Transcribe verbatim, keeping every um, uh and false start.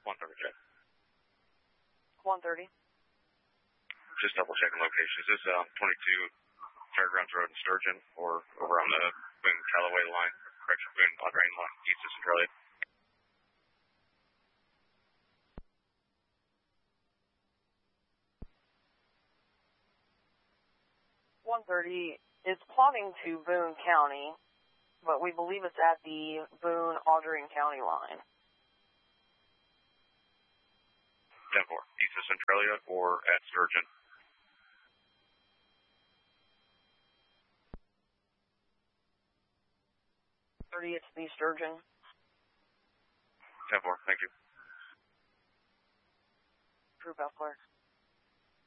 one thirty, check. one thirty. Just double checking location. Is this um, twenty-two Fairgrounds Road in Sturgeon or over on the Boone Callaway line? Correction, Boone Audrain line, east of Centralia? one thirty is plotting to Boone County, but we believe it's at the Boone-Audrain County line. ten four, east of Centralia or at Sturgeon? thirty, it's the Sturgeon. ten four, thank you. True, Bell Clark.